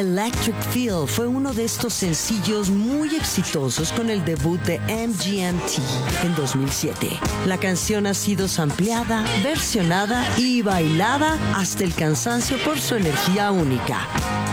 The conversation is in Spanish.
Electric Feel fue uno de estos sencillos muy exitosos con el debut de MGMT en 2007. La canción ha sido sampleada, versionada y bailada hasta el cansancio por su energía única.